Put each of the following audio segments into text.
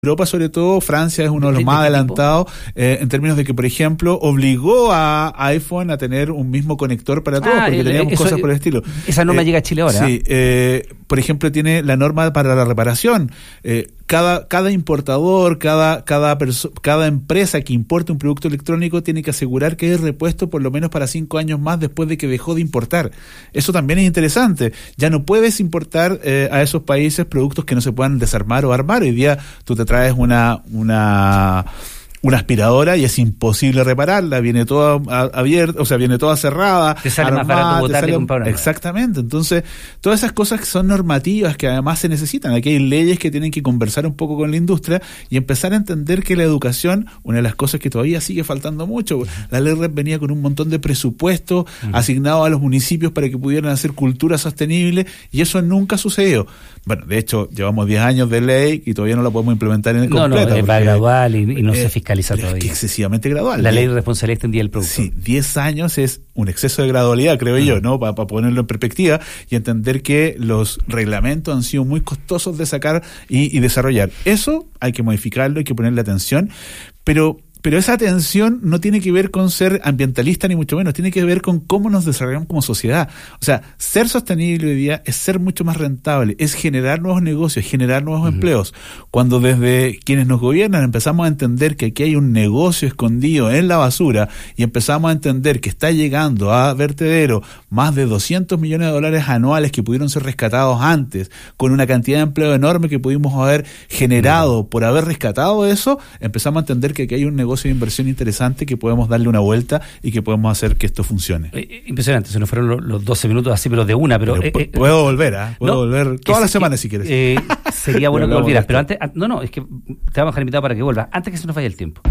Europa, sobre todo, Francia es uno de los más adelantados en términos de que, por ejemplo, obligó a iPhone a tener un mismo conector para todos, porque teníamos cosas por el estilo. Esa norma llega a Chile ahora. Sí, por ejemplo, tiene la norma para la reparación. Cada importador, cada empresa que importe un producto electrónico tiene que asegurar que es repuesto por lo menos para 5 años más después de que dejó de importar. Eso también es interesante. Ya no puedes importar a esos países productos que no se puedan desarmar o armar. Hoy día tú te traes una aspiradora y es imposible repararla, viene toda abierta, o sea, viene toda cerrada, te sale armada, más barato botar que comprar una. Exactamente. Entonces, todas esas cosas que son normativas que además se necesitan. Aquí hay leyes que tienen que conversar un poco con la industria y empezar a entender que la educación, una de las cosas que todavía sigue faltando mucho, la ley REP venía con un montón de presupuesto asignado a los municipios para que pudieran hacer cultura sostenible y eso nunca sucedió. Bueno, de hecho, llevamos 10 años de ley y todavía no la podemos implementar en el completo. No, va gradual y no se fiscaliza todavía. Es que excesivamente gradual. La ley de responsabilidad extendida del producto. Sí, 10 años es un exceso de gradualidad, creo yo, ¿no? Para ponerlo en perspectiva y entender que los reglamentos han sido muy costosos de sacar y desarrollar. Eso hay que modificarlo, hay que ponerle atención, pero esa atención no tiene que ver con ser ambientalista ni mucho menos, tiene que ver con cómo nos desarrollamos como sociedad. O sea, ser sostenible hoy día es ser mucho más rentable, es generar nuevos negocios, generar nuevos empleos. Cuando desde quienes nos gobiernan empezamos a entender que aquí hay un negocio escondido en la basura y empezamos a entender que está llegando a vertedero más de $200 millones anuales que pudieron ser rescatados antes, con una cantidad de empleo enorme que pudimos haber generado por haber rescatado eso, empezamos a entender que aquí hay un negocio de inversión interesante que podemos darle una vuelta y que podemos hacer que esto funcione. Impresionante, se nos fueron los 12 minutos así, pero de una. Pero puedo volver, puedo volver todas las semanas si quieres. Sería bueno que volvieras, pero antes, es que te vamos a dejar invitado para que vuelvas, antes que se nos vaya el tiempo.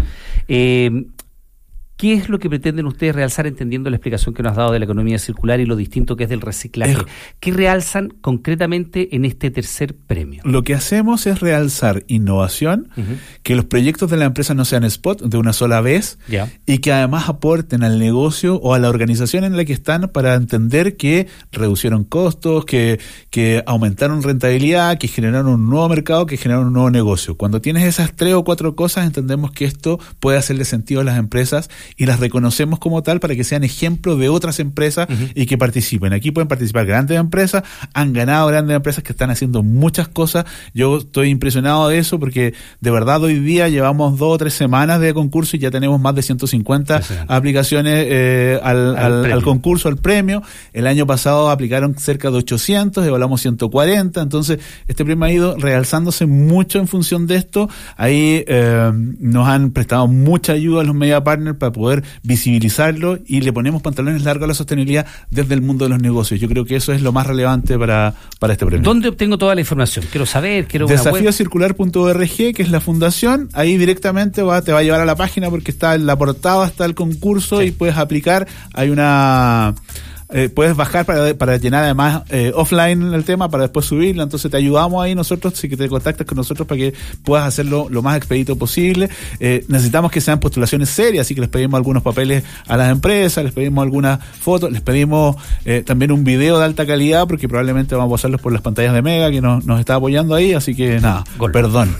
¿Qué es lo que pretenden ustedes realzar entendiendo la explicación que nos has dado de la economía circular y lo distinto que es del reciclaje? ¿Qué realzan concretamente en este tercer premio? Lo que hacemos es realzar innovación, que los proyectos de la empresa no sean spot de una sola vez y que además aporten al negocio o a la organización en la que están para entender que reducieron costos, que aumentaron rentabilidad, que generaron un nuevo mercado, que generaron un nuevo negocio. Cuando tienes esas 3 o 4 cosas, entendemos que esto puede hacerle sentido a las empresas y las reconocemos como tal para que sean ejemplo de otras empresas y que participen. Aquí pueden participar grandes empresas, han ganado grandes empresas que están haciendo muchas cosas. Yo estoy impresionado de eso porque de verdad hoy día llevamos 2 o 3 semanas de concurso y ya tenemos más de 150 aplicaciones al concurso, al premio. El año pasado aplicaron cerca de 800, evaluamos 140, entonces este premio ha ido realzándose mucho en función de esto. Ahí nos han prestado mucha ayuda a los media partners para poder visibilizarlo y le ponemos pantalones largos a la sostenibilidad desde el mundo de los negocios. Yo creo que eso es lo más relevante para este premio. ¿Dónde obtengo toda la información? Quiero saber, Desafiocircular.org, que es la fundación. Ahí directamente te va a llevar a la página porque está en la portada, está el concurso y puedes aplicar. Hay una... puedes bajar para llenar además offline el tema para después subirlo, entonces te ayudamos ahí nosotros, si que te contactas con nosotros para que puedas hacerlo lo más expedito posible. Necesitamos que sean postulaciones serias, así que les pedimos algunos papeles a las empresas, les pedimos algunas fotos, les pedimos también un video de alta calidad porque probablemente vamos a pasarlos por las pantallas de Mega que nos está apoyando ahí, así que nada, perdón.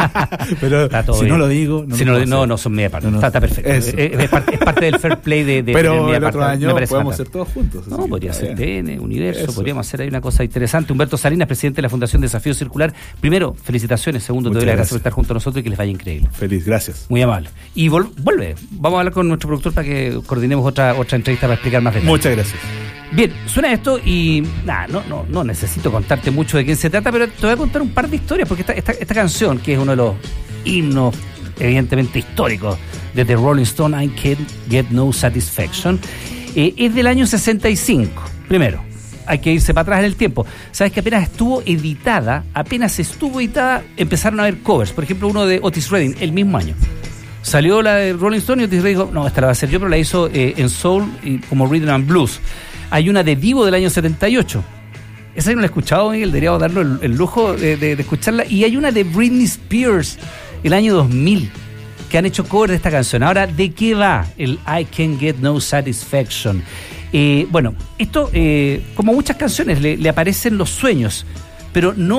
Pero si bien. No lo digo, no son media parte, está perfecto. Es parte del fair play de pero el otro año podemos ser todos juntos. No, podría ser TN, Universo, podríamos hacer ahí una cosa interesante. Humberto Salinas, presidente de la Fundación Desafío Circular. Primero, felicitaciones. Segundo, te doy las gracias por estar junto a nosotros y que les vaya increíble. Feliz, gracias. Muy amable. Y vuelve. Vamos a hablar con nuestro productor para que coordinemos otra entrevista para explicar más detalles. Muchas gracias. Bien, suena esto y no necesito contarte mucho de quién se trata, pero te voy a contar un par de historias porque esta canción, que es uno de los himnos evidentemente históricos de The Rolling Stone, I Can't Get No Satisfaction, es del año 65. Primero, hay que irse para atrás en el tiempo. Sabes que apenas estuvo editada, empezaron a haber covers. Por ejemplo, uno de Otis Redding, el mismo año. Salió la de Rolling Stone y Otis Redding dijo, no, esta la voy a hacer yo, pero la hizo en soul y como rhythm and blues. Hay una de Divo del año 78. Esa yo no la he escuchado, Miguel, deberíamos darnos el lujo de escucharla. Y hay una de Britney Spears, el año 2000. Que han hecho cover de esta canción. Ahora, ¿de qué va el I Can't Get No Satisfaction? Bueno, esto, como muchas canciones, le aparecen los sueños, pero no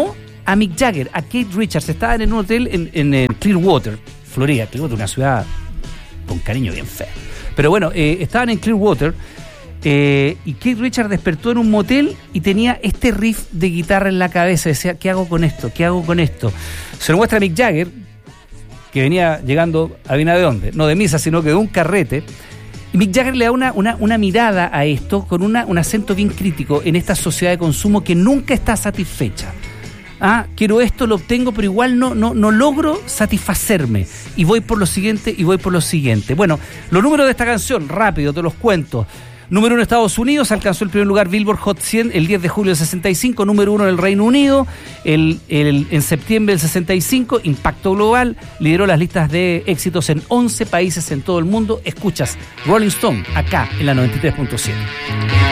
a Mick Jagger, a Keith Richards. Estaban en un hotel en Clearwater, Florida. Clearwater, una ciudad con cariño bien feo. Pero bueno, estaban en Clearwater y Keith Richards despertó en un motel y tenía este riff de guitarra en la cabeza. Decía, ¿qué hago con esto? ¿Qué hago con esto? Se lo muestra a Mick Jagger, que venía llegando, adivina de dónde, no de misa, sino que de un carrete. Y Mick Jagger le da una mirada a esto con un acento bien crítico en esta sociedad de consumo que nunca está satisfecha. Quiero esto, lo obtengo, pero igual no logro satisfacerme. Y voy por lo siguiente, y voy por lo siguiente. Bueno, los números de esta canción, rápido, te los cuento. Número 1 en Estados Unidos, alcanzó el primer lugar Billboard Hot 100 el 10 de julio del 65. Número 1 en el Reino Unido, en septiembre del 65. Impacto global, lideró las listas de éxitos en 11 países en todo el mundo. Escuchas Rolling Stone, acá en la 93.7.